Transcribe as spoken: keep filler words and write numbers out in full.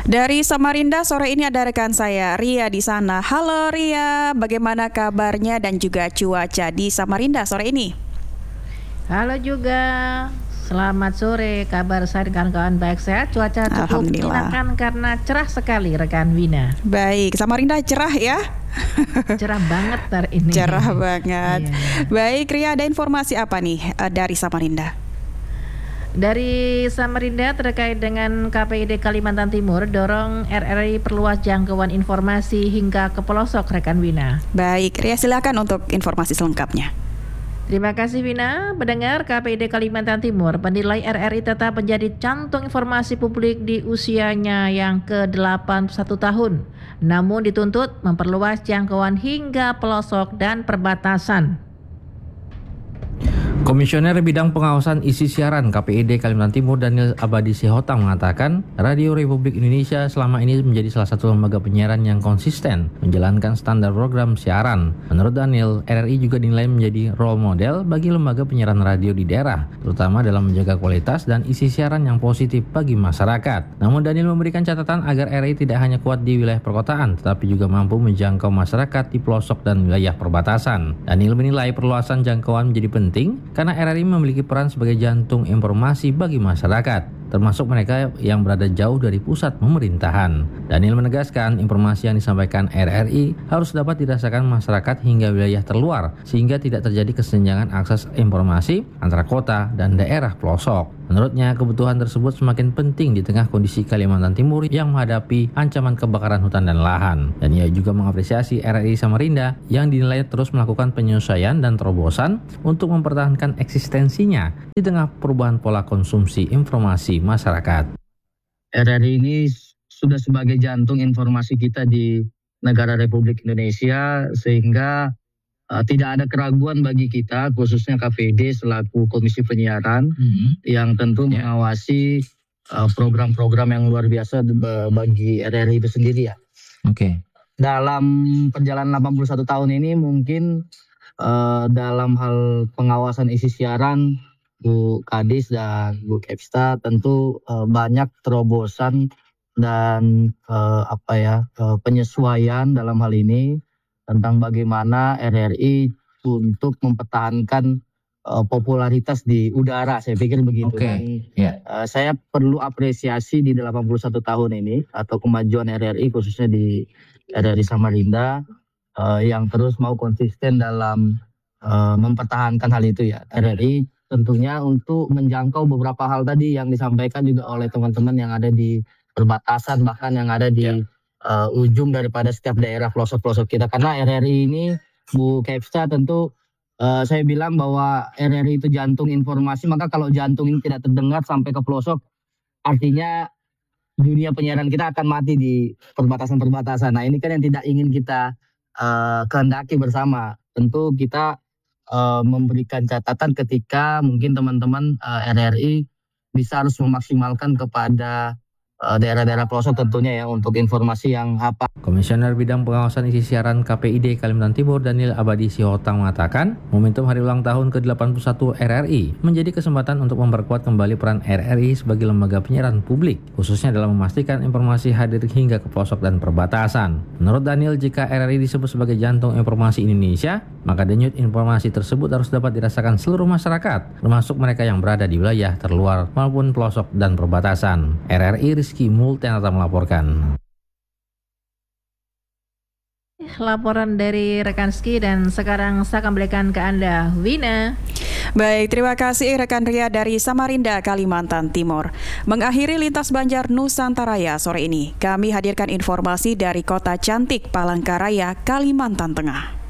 Dari Samarinda sore ini ada rekan saya Ria di sana. Halo Ria, bagaimana kabarnya dan juga cuaca di Samarinda sore ini? Halo juga, selamat sore. Kabar saya dan kawan-kawan baik, sehat. Cuaca cukup menyenangkan karena cerah sekali rekan Wina. Baik, Samarinda cerah ya? Cerah banget hari ini. Cerah banget. Iya. Baik Ria, ada informasi apa nih uh, dari Samarinda? Dari Samarinda terkait dengan K P I D Kalimantan Timur, dorong R R I perluas jangkauan informasi hingga ke pelosok rekan Wina. Baik, Ria silakan untuk informasi selengkapnya. Terima kasih Wina. Mendengar K P I D Kalimantan Timur menilai R R I tetap menjadi jantung informasi publik di usianya yang ke delapan puluh satu tahun. Namun dituntut memperluas jangkauan hingga pelosok dan perbatasan. Komisioner Bidang Pengawasan Isi Siaran K P I D Kalimantan Timur Daniel Abadi Sihotang mengatakan, Radio Republik Indonesia selama ini menjadi salah satu lembaga penyiaran yang konsisten menjalankan standar program siaran. Menurut Daniel, R R I juga dinilai menjadi role model bagi lembaga penyiaran radio di daerah, terutama dalam menjaga kualitas dan isi siaran yang positif bagi masyarakat. Namun Daniel memberikan catatan agar R R I tidak hanya kuat di wilayah perkotaan, tetapi juga mampu menjangkau masyarakat di pelosok dan wilayah perbatasan. Daniel menilai perluasan jangkauan menjadi penting karena R R I memiliki peran sebagai jantung informasi bagi masyarakat, termasuk mereka yang berada jauh dari pusat pemerintahan. Daniel menegaskan informasi yang disampaikan R R I harus dapat dirasakan masyarakat hingga wilayah terluar, sehingga tidak terjadi kesenjangan akses informasi antara kota dan daerah pelosok. Menurutnya, kebutuhan tersebut semakin penting di tengah kondisi Kalimantan Timur yang menghadapi ancaman kebakaran hutan dan lahan. Dan ia juga mengapresiasi R R I Samarinda yang dinilai terus melakukan penyesuaian dan terobosan untuk mempertahankan eksistensinya di tengah perubahan pola konsumsi informasi masyarakat. R R I ini sudah sebagai jantung informasi kita di negara Republik Indonesia, sehingga uh, tidak ada keraguan bagi kita, khususnya K P I D selaku Komisi Penyiaran, hmm. yang tentu yeah. mengawasi uh, program-program yang luar biasa bagi R R I itu sendiri ya. Oke. Okay. Dalam perjalanan delapan puluh satu tahun ini mungkin uh, dalam hal pengawasan isi siaran, Bu Kadis dan Bu Kepsta tentu uh, banyak terobosan dan uh, apa ya uh, penyesuaian dalam hal ini tentang bagaimana R R I untuk mempertahankan uh, popularitas di udara. Saya pikir begitu. Okay. Dan, yeah. uh, saya perlu apresiasi di delapan puluh satu tahun ini atau kemajuan R R I khususnya di R R I Samarinda uh, yang terus mau konsisten dalam uh, mempertahankan hal itu ya. R R I tentunya untuk menjangkau beberapa hal tadi yang disampaikan juga oleh teman-teman yang ada di perbatasan, bahkan yang ada di yeah. uh, ujung daripada setiap daerah pelosok-pelosok kita. Karena R R I ini, Bu Kepsta, tentu uh, saya bilang bahwa R R I itu jantung informasi, maka kalau jantung ini tidak terdengar sampai ke pelosok, artinya dunia penyiaran kita akan mati di perbatasan-perbatasan. Nah ini kan yang tidak ingin kita uh, kehendaki bersama. Tentu kita Uh, memberikan catatan ketika mungkin teman-teman uh, R R I bisa harus memaksimalkan kepada uh, daerah-daerah pelosok tentunya ya untuk informasi yang apa. Komisioner Bidang Pengawasan Isi Siaran K P I D Kalimantan Timur Daniel Abadi Sihotang mengatakan, momentum hari ulang tahun ke delapan puluh satu R R I menjadi kesempatan untuk memperkuat kembali peran R R I sebagai lembaga penyiaran publik, khususnya dalam memastikan informasi hadir hingga ke pelosok dan perbatasan. Menurut Daniel, jika R R I disebut sebagai jantung informasi Indonesia, maka denyut informasi tersebut harus dapat dirasakan seluruh masyarakat, termasuk mereka yang berada di wilayah terluar maupun pelosok dan perbatasan. R R I Rizky Multianata melaporkan. Laporan dari rekan Ski, dan sekarang saya kembalikan ke Anda, Wina. Baik, terima kasih rekan Ria dari Samarinda, Kalimantan Timur. Mengakhiri Lintas Banjar Nusantara sore ini, kami hadirkan informasi dari Kota Cantik Palangkaraya, Kalimantan Tengah.